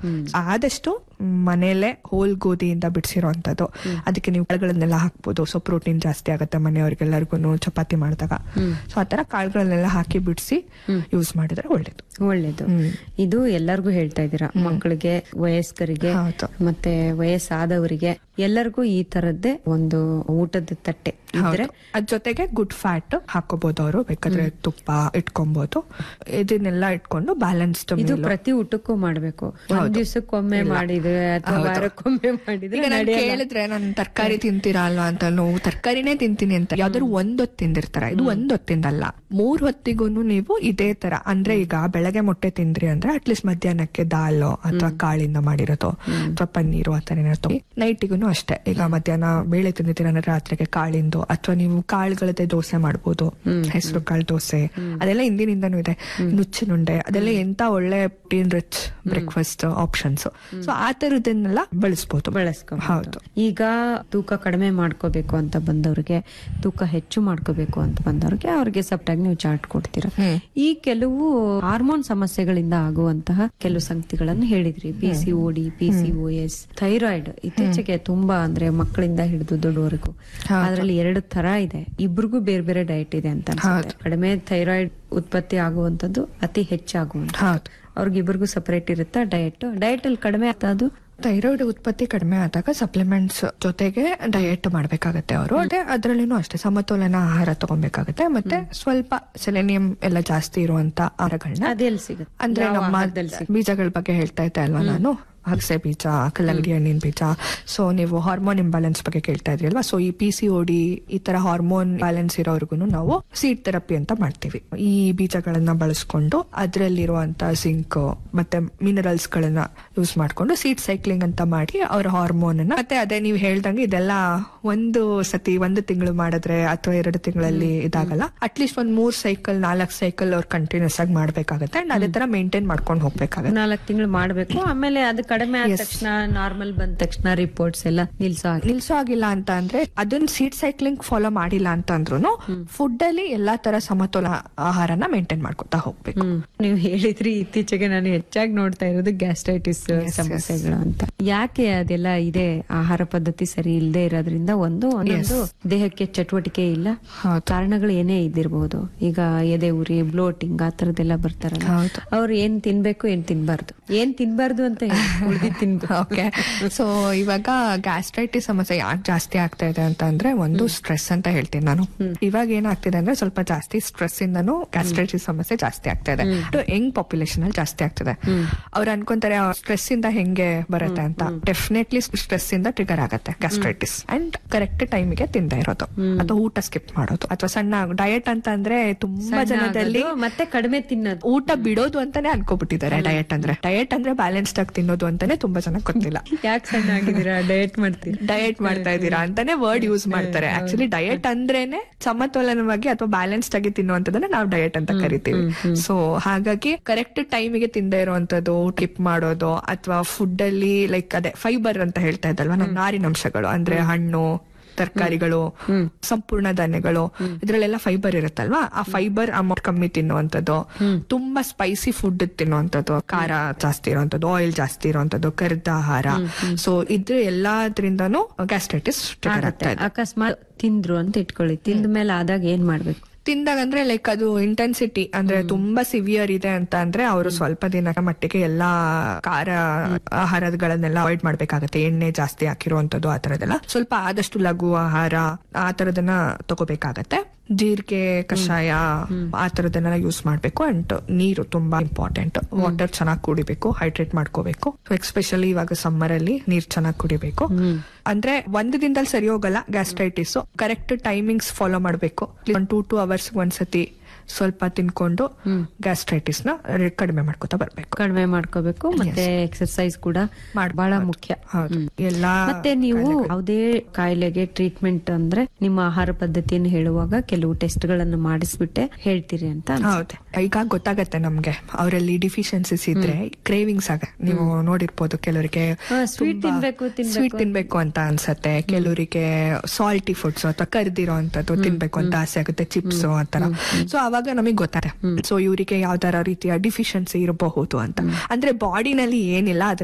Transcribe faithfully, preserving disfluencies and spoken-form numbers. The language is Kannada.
ಆದಷ್ಟು ಮನೆಯಲ್ಲೇ ಹೋಲ್ ಗೋಧಿಯಿಂದ ಬಿಡಿಸಿರೋಂಥದ್ದು. ಅದಕ್ಕೆ ನೀವು ಕಾಳುಗಳನ್ನೆಲ್ಲ ಹಾಕ್ಬೋದು. ಸೊ ಪ್ರೋಟೀನ್ ಜಾಸ್ತಿ ಆಗುತ್ತೆ ಮನೆಯವ್ರಿಗೆಲ್ಲರಿಗೂ ಚಪಾತಿ ಮಾಡಿದಾಗ. ಸೊ ಆತರ ಕಾಳುಗಳನ್ನೆಲ್ಲ ಹಾಕಿ ಬಿಡಿಸಿ ಯೂಸ್ ಮಾಡಿದ್ರೆ ಒಳ್ಳೇದು. ಒಳ್ಳೇದು. ಇದು ಎಲ್ಲರಿಗೂ ಹೇಳ್ತಾ ಇದ್ದೀರಾ, ಮಕ್ಕಳಿಗೆ, ವಯಸ್ಕರಿಗೆ, ಮತ್ತೆ ವಯಸ್ಸಾದವರಿಗೆ ಎಲ್ಲರಿಗೂ ಈ ತರದ್ದೇ ಒಂದು ಊಟದ ತಟ್ಟೆ ಇದ್ರೆ ಅದ್ ಜೊತೆಗೆ ಗುಡ್ ಫ್ಯಾಟ್ ಹಾಕೋಬಹುದು. ಅವರು ಬೇಕಾದ್ರೆ ತುಪ್ಪ ಇಟ್ಕೊಬಹುದು. ಇದನ್ನೆಲ್ಲ ಇಟ್ಕೊಂಡು ಬ್ಯಾಲೆನ್ಸ್ಡ್. ಇದು ಪ್ರತಿ ಊಟಕ್ಕೂ ಮಾಡ್ಬೇಕು. ಒಂದ್ ದಿವ್ಸಕ್ಕೊಮ್ಮೆ ಮಾಡಿದ್ರೆ ಅಥವಾ ವಾರಕ್ಕೊಮ್ಮೆ ಮಾಡಿದ್ರೆ ಕೇಳಿದ್ರೆ ನಾನು ತರಕಾರಿ ತಿಂತೀರಾ ಅಲ್ವಾ ಅಂತ, ನಾವು ತರಕಾರಿನೇ ತಿಂತೀನಿ ಅಂತ ಯಾವ್ದಾದ್ರು ಒಂದೊತ್ತು ತಿಂದಿರ್ತಾರ. ಇದು ಒಂದೊತ್ತಿಂದಲ್ಲ, ಮೂರ್ ಹೊತ್ತಿಗೂ ನೀವು ಇದೇ ತರ ಅಂದ್ರೆ ಈಗ ಬೆಳಗ್ಗೆ ಮೊಟ್ಟೆ ತಿಂದ್ರಿ ಅಂದ್ರೆ ಅಟ್ಲೀಸ್ಟ್ ಮಧ್ಯಾಹ್ನಕ್ಕೆ ದಾಲು ಅಥವಾ ಕಾಳಿಂದ ಮಾಡಿರೋದು ಅಥವಾ ಪನ್ನೀರು ಆತರ ಏನಾದ್ರು. ನೈಟಿಗೂ ಅಷ್ಟೇ, ಈಗ ಮಧ್ಯಾಹ್ನ ಬೇಳೆ ತಿಂದಿದ್ದೀರ ಅಂದ್ರೆ ರಾತ್ರಿಗೆ ಕಾಳಿಂದು ಅಥವಾ ನೀವು ಕಾಳುಗಳದ್ದೇ ದೋಸೆ ಮಾಡ್ಬೋದು. ಹೆಸರು ಕಾಳು ದೋಸೆ ಅದೆಲ್ಲ ಹಿಂದಿನಿಂದನೂ ಇದೆ. ನುಚ್ಚಿನುಂಡೆ ಅದೆಲ್ಲ ಎಂತ ಒಳ್ಳೆ protein rich breakfast options. So ಆ ತರದನ್ನೆಲ್ಲ ಬಳಸಬಹುದು ಬಳಸ್ಕೊ. ಹೌದು. ಈಗ ತೂಕ ಕಡಿಮೆ ಮಾಡ್ಕೋಬೇಕು ಅಂತ ಬಂದವ್ರಿಗೆ, ತೂಕ ಹೆಚ್ಚು ಮಾಡ್ಕೋಬೇಕು ಅಂತ ಬಂದವ್ರಿಗೆ, ಅವ್ರಿಗೆ ಸಪ್ಟಾಗಿ ನೀವು ಚಾರ್ಟ್ ಕೊಡ್ತೀರಾ. ಈ ಕೆಲವು ಹಾರ್ಮೋನ್ ಸಮಸ್ಯೆಗಳಿಂದ ಆಗುವಂತಹ ಕೆಲವು ಸಂಗತಿಗಳನ್ನು ಹೇಳಿದ್ರಿ. P C O D, P C O S, thyroid ಇತ್ತೀಚೆಗೆ ತುಂಬಾ ಅಂದ್ರೆ ಮಕ್ಕಳಿಂದ ಹಿಡಿದು ದೊಡ್ಡವರೆಗೂ ಅದರಲ್ಲಿ ಎರಡು ತರ ಇದೆ. ಇಬ್ರಿಗೂ ಬೇರೆ ಬೇರೆ ಡಯಟ್ ಇದೆ ಅಂತ ಅನ್ಸುತ್ತೆ. ಕಡಿಮೆ ಥೈರಾಯ್ಡ್ ಉತ್ಪತ್ತಿ ಆಗುವಂತದ್ದು, ಅತಿ ಹೆಚ್ಚಾಗುವಂತ, ಅವ್ರಿಗಿಬ್ರಿಗೂ ಸಪರೇಟ್ ಇರುತ್ತಾ ಡಯಟ್? ಡಯಟ್ ಅಲ್ಲಿ ಕಡಿಮೆ ಆಗ್ತದ್ದು ಥೈರಾಯ್ಡ್ ಉತ್ಪತ್ತಿ ಕಡಿಮೆ ಆದಾಗ ಸಪ್ಲಿಮೆಂಟ್ಸ್ ಜೊತೆಗೆ ಡಯಟ್ ಮಾಡ್ಬೇಕಾಗತ್ತೆ ಅವರು. ಅದೇ ಅದ್ರಲ್ಲಿನೂ ಅಷ್ಟೇ ಸಮತೋಲನ ಆಹಾರ ತಗೊಬೇಕಾಗತ್ತೆ. ಮತ್ತೆ ಸ್ವಲ್ಪ ಸೆಲೆನಿಯಂ ಎಲ್ಲ ಜಾಸ್ತಿ ಇರುವಂತ ಆಹಾರಗಳನ್ನ ಅದೆಲ್ಲಿ ಸಿಗುತ್ತೆ ಅಂದ್ರೆ ನಮ್ಮ ಬೀಜಗಳ ಬಗ್ಗೆ ಹೇಳ್ತಾ ಇದ್ದೆ ಅಲ್ವಾ ನಾನು, ಅಗಸೆ ಬೀಜ, ಕಲ್ಲಂಗಡಿ ಹಣ್ಣಿನ ಬೀಜ. ಸೊ ನೀವು ಹಾರ್ಮೋನ್ ಇಂಬ್ಯಾಲೆನ್ಸ್ ಬಗ್ಗೆ ಕೇಳ್ತಾ ಇದ್ರಿ ಅಲ್ವಾ. ಸೊ ಈ ಪಿ ಸಿ ಓ ಡಿ ಈ ತರ ಹಾರ್ಮೋನ್ ಬ್ಯಾಲೆನ್ಸ್ ಇರೋರ್ಗು ನಾವು ಸೀಡ್ ಥೆರಪಿ ಅಂತ ಮಾಡ್ತೀವಿ. ಈ ಬೀಜಗಳನ್ನ ಬಳಸ್ಕೊಂಡು ಅದ್ರಲ್ಲಿರುವಂತ ಜಿಂಕ್ ಮತ್ತೆ ಮಿನರಲ್ಸ್ ಗಳನ್ನ ಯೂಸ್ ಮಾಡ್ಕೊಂಡು ಸೀಡ್ ಸೈಕ್ಲಿಂಗ್ ಅಂತ ಮಾಡಿ ಅವ್ರ ಹಾರ್ಮೋನ್ ಅನ್ನ, ಮತ್ತೆ ಅದೇ ನೀವು ಹೇಳ್ದಂಗೆ ಇದೆಲ್ಲ ಒಂದು ಸತಿ ಒಂದು ತಿಂಗಳು ಮಾಡಿದ್ರೆ ಅಥವಾ ಎರಡು ತಿಂಗಳಲ್ಲಿ ಇದಾಗಲ್ಲ. ಅಟ್ಲೀಸ್ಟ್ ಒಂದ್ ಮೂರ್ ಸೈಕಲ್ ನಾಲ್ಕು ಸೈಕಲ್ ಅವ್ರು ಕಂಟಿನ್ಯೂಸ್ ಆಗಿ ಮಾಡ್ಬೇಕಾಗತ್ತೆ. ಅಂಡ್ ಅದೇ ತರ ಮೇಂಟೈನ್ ಮಾಡ್ಕೊಂಡು ಹೋಗ್ಬೇಕಾಗತ್ತೆ. ನಾಲ್ಕು ತಿಂಗಳು ಮಾಡ್ಬೇಕು. ಆಮೇಲೆ ಅದಕ್ಕೆ ಕಡಿಮೆ ಆದ ತಕ್ಷಣ, ನಾರ್ಮಲ್ ಬಂದ ತಕ್ಷಣ ರಿಪೋರ್ಟ್ಸ್ ಎಲ್ಲ ನಿಲ್ಸೋ ನಿಲ್ಸೋ ಆಗಿಲ್ಲ ಅಂತ ಅಂದ್ರೆ ಅದನ್ನ ಸೀಡ್ ಸೈಕ್ಲಿಂಗ್ ಫಾಲೋ ಮಾಡಿಲ್ಲ ಅಂತ ಅಂದ್ರೂ ಫುಡ್ ಅಲ್ಲಿ ಎಲ್ಲಾ ತರ ಸಮತೋಲ ಆಹಾರನ ಮೇಂಟೈನ್ ಮಾಡ್ಕೊತಾ ಹೋಗ್ಬೇಕು. ನೀವು ಹೇಳಿದ್ರಿ ಇತ್ತೀಚೆಗೆ ನಾನು ಹೆಚ್ಚಾಗಿ ನೋಡ್ತಾ ಇರೋದು ಗ್ಯಾಸ್ಟ್ರೈಟಿಸ್ ಸಮಸ್ಯೆಗಳು ಅಂತ. ಯಾಕೆ ಅದೆಲ್ಲ ಇದೆ? ಆಹಾರ ಪದ್ಧತಿ ಸರಿ ಇಲ್ಲದೆ ಇರೋದ್ರಿಂದ ಒಂದು ಒಂದೊಂದು ದೇಹಕ್ಕೆ ಚಟುವಟಿಕೆ ಇಲ್ಲ. ಕಾರಣಗಳು ಏನೇ ಇದ್ದಿರಬಹುದು. ಈಗ ಎದೆ ಉರಿ, ಬ್ಲೋಟಿಂಗ್ ಆ ತರದೆಲ್ಲ ಬರ್ತಾರಲ್ಲ, ಅವ್ರು ಏನ್ ತಿನ್ಬೇಕು ಏನ್ ತಿನ್ಬಾರ್ದು, ಏನ್ ತಿನ್ಬಾರ್ದು ಅಂತ ಓಕೆ. ಸೊ ಇವಾಗ ಗ್ಯಾಸ್ಟ್ರೈಟಿಸ್ ಸಮಸ್ಯೆ ಯಾಕೆ ಜಾಸ್ತಿ ಆಗ್ತಾ ಇದೆ ಅಂತ ಅಂದ್ರೆ ಒಂದು ಸ್ಟ್ರೆಸ್ ಅಂತ ಹೇಳ್ತೀನಿ ನಾನು. ಇವಾಗ ಏನಾಗ್ತಿದೆ ಅಂದ್ರೆ ಸ್ವಲ್ಪ ಜಾಸ್ತಿ ಸ್ಟ್ರೆಸ್ ಇಂದನೂ ಗ್ಯಾಸ್ಟ್ರೈಟಿಸ್ ಸಮಸ್ಯೆ ಜಾಸ್ತಿ ಆಗ್ತಾ ಇದೆ. ಯಂಗ್ ಪಾಪ್ಯುಲೇಷನ್ ಅಲ್ಲಿ ಜಾಸ್ತಿ ಆಗ್ತದೆ. ಅವ್ರು ಅನ್ಕೊಂತಾರೆ ಸ್ಟ್ರೆಸ್ ಇಂದ ಹೆಂಗೆ ಬರುತ್ತೆ ಅಂತ. ಡೆಫಿನೆಟ್ಲಿ ಸ್ಟ್ರೆಸ್ ಇಂದ ಟ್ರಿಗರ್ ಆಗತ್ತೆ ಗ್ಯಾಸ್ಟ್ರೈಟಿಸ್. ಅಂಡ್ ಕರೆಕ್ಟ್ ಟೈಮಿಗೆ ತಿಂದ ಇರೋದು ಅಥವಾ ಊಟ ಸ್ಕಿಪ್ ಮಾಡೋದು ಅಥವಾ ಸಣ್ಣ ಡಯಟ್ ಅಂತ ಅಂದ್ರೆ ತುಂಬಾ ಜನದಲ್ಲಿ ಮತ್ತೆ ಕಡಿಮೆ ತಿನ್ನೋದು, ಊಟ ಬಿಡೋದು ಅಂತಾನೆ ಅನ್ಕೋಬಿಟ್ಟಿದ್ದಾರೆ ಡಯಟ್ ಅಂದ್ರೆ. ಡಯಟ್ ಅಂದ್ರೆ ಬ್ಯಾಲೆನ್ಸ್ಡ್ ಆಗಿ ತಿನ್ನೋದು ಅಂತಾನೆ ತುಂಬಾ ಜನ ಗೊತ್ತಿಲ್ಲ. ಯಾಕೆ ಸಣ್ಣ ಆಗಿದ್ದೀರಾ, ಡಯಟ್ ಮಾಡ್ತೀರಾ ಡಯಟ್ ಮಾಡ್ತಾ ಇದ್ದೀರಾ ಅಂತಾನೆ ವರ್ಡ್ ಯೂಸ್ ಮಾಡ್ತಾರೆ. ಆಕ್ಚುಲಿ ಡಯಟ್ ಅಂದ್ರೇನೆ ಸಮತೋಲನವಾಗಿ ಅಥವಾ ಬ್ಯಾಲೆನ್ಸ್ಡ್ ಆಗಿ ತಿನ್ನುವಂತದನ್ನ ನಾವು ಡಯಟ್ ಅಂತ ಕರಿತೀವಿ. ಸೊ ಹಾಗಾಗಿ ಕರೆಕ್ಟ್ ಟೈಮಿಗೆ ತಿಂದೇ ಇರುವಂತದ್ದು, ಟಿಪ್ ಮಾಡೋದು ಅಥವಾ ಫುಡ್ ಅಲ್ಲಿ ಲೈಕ್ ಅದೇ ಫೈಬರ್ ಅಂತ ಹೇಳ್ತಾ ಇದ್ದಲ್ವಾ, ನಮ್ಮ ನಾರಿನಂಶಗಳು ಅಂದ್ರೆ ಹಣ್ಣು, ತರಕಾರಿಗಳು, ಸಂಪೂರ್ಣ ಧಾನ್ಯಗಳು, ಇದ್ರಲ್ಲೆಲ್ಲ ಫೈಬರ್ ಇರುತ್ತಲ್ವಾ, ಆ ಫೈಬರ್ ಅಮೌಂಟ್ ಕಮ್ಮಿ ತಿನ್ನುವಂಥದ್ದು, ತುಂಬಾ ಸ್ಪೈಸಿ ಫುಡ್ ತಿನ್ನುವಂಥದ್ದು, ಖಾರ ಜಾಸ್ತಿ ಇರುವಂತದ್ದು, ಆಯಿಲ್ ಜಾಸ್ತಿ ಇರುವಂತದ್ದು, ಕರಿದ ಆಹಾರ. ಸೊ ಇದ್ರ ಎಲ್ಲಾದ್ರಿಂದಾನು ಗ್ಯಾಸ್ಟ್ರೈಟಿಸ್ ಆಗುತ್ತೆ. ಅಕಸ್ಮಾತ್ ತಿಂದ್ರು ಅಂತ ಇಟ್ಕೊಳ್ಳಿ, ತಿಂದ ಮೇಲೆ ಆದಾಗ ಏನ್ ಮಾಡ್ಬೇಕು? ತಿಂದಾಗ ಅಂದ್ರೆ ಲೈಕ್ ಅದು ಇಂಟೆನ್ಸಿಟಿ ಅಂದ್ರೆ ತುಂಬಾ ಸಿವಿಯರ್ ಇದೆ ಅಂತ ಅಂದ್ರೆ ಅವರು ಸ್ವಲ್ಪ ದಿನ ಮಟ್ಟಿಗೆ ಎಲ್ಲಾ ಖಾರ ಆಹಾರಗಳನ್ನೆಲ್ಲ ಅವಾಯ್ಡ್ ಮಾಡ್ಬೇಕಾಗತ್ತೆ. ಎಣ್ಣೆ ಜಾಸ್ತಿ ಹಾಕಿರುವಂತದ್ದು ಆ ತರದೆಲ್ಲ ಸ್ವಲ್ಪ ಆದಷ್ಟು ಲಘು ಆಹಾರ ಆ ತರದನ್ನ ತಗೋಬೇಕಾಗತ್ತೆ. ಜೀರಿಗೆ ಕಷಾಯ ಆ ತರದನ್ನೆಲ್ಲ ಯೂಸ್ ಮಾಡ್ಬೇಕು. ಅಂಡ್ ನೀರು ತುಂಬಾ ಇಂಪಾರ್ಟೆಂಟ್. ವಾಟರ್ ಚೆನ್ನಾಗಿ ಕುಡಿಬೇಕು, ಹೈಡ್ರೇಟ್ ಮಾಡ್ಕೋಬೇಕು. ಎಸ್ಪೆಷಲಿ ಇವಾಗ ಸಮ್ಮರ್ ಅಲ್ಲಿ ನೀರ್ ಚೆನ್ನಾಗಿ ಕುಡಿಬೇಕು. ಅಂದ್ರೆ ಒಂದು ದಿನದಲ್ಲಿ ಸರಿ ಹೋಗಲ್ಲ ಗ್ಯಾಸ್ಟ್ರೈಟಿಸ್. ಕರೆಕ್ಟ್ ಟೈಮಿಂಗ್ಸ್ ಫಾಲೋ ಮಾಡ್ಬೇಕು. ಒಂದ್ ಟೂ ಟೂ ಅವರ್ಸ್ ಒಂದ್ಸತಿ ಸ್ವಲ್ಪ ತಿನ್ಕೊಂಡು ಗ್ಯಾಸ್ಟ್ರೈಟಿಸ್ ನ ಕಡಿಮೆ ಮಾಡ್ಕೋತಾ ಬರ್ಬೇಕು. ಕಡಿಮೆ ಮಾಡ್ಕೋಬೇಕು. ಮತ್ತೆ ಎಕ್ಸರ್ಸೈಸ್ ಕೂಡ ಬಹಳ ಮುಖ್ಯ. ಎಲ್ಲಾ ಮತ್ತೆ ನೀವು ಯಾವುದೇ ಕಾಯಿಲೆಗೆ ಟ್ರೀಟ್ಮೆಂಟ್ ಅಂದ್ರೆ ನಿಮ್ಮ ಆಹಾರ ಪದ್ಧತಿಯನ್ನು ಹೇಳುವಾಗ ಕೆಲವು ಟೆಸ್ಟ್ ಗಳನ್ನ ಮಾಡಿಸ್ಬಿಟ್ಟೆ ಹೇಳ್ತೀರಿ ಅಂತ. ಹೌದು, ಈಗ ಗೊತ್ತಾಗತ್ತೆ ನಮ್ಗೆ ಅವರಲ್ಲಿ ಡಿಫಿಷಿಯನ್ಸಿಸ್ ಇದ್ರೆ ಕ್ರೇವಿಂಗ್ಸ್ ಆಗ ನೀವು ನೋಡಿರ್ಬೋದು. ಕೆಲವರಿಗೆ ಸ್ವೀಟ್ ತಿನ್ಬೇಕು ಸ್ವೀಟ್ ತಿನ್ಬೇಕು ಅಂತ ಅನ್ಸತ್ತೆ, ಕೆಲವರಿಗೆ ಸಾಲ್ಟಿ ಫುಡ್ಸ್ ಅಥವಾ ಕರ್ದಿರೋ ಅಂತದ್ದು ತಿನ್ಬೇಕು ಅಂತ ಆಸೆ ಆಗುತ್ತೆ, ಚಿಪ್ಸ್ ಆತರ. ಸೊ ಅವಾಗ ನಮಗೆ ಗೊತ್ತಾಗುತ್ತೆ ಸೊ ಇವರಿಗೆ ಯಾವ ತರ ರೀತಿಯ ಡಿಫಿಷಿಯನ್ಸಿ ಇರಬಹುದು ಅಂತ. ಅಂದ್ರೆ ಬಾಡಿನಲ್ಲಿ ಏನಿಲ್ಲ ಅದನ್ನ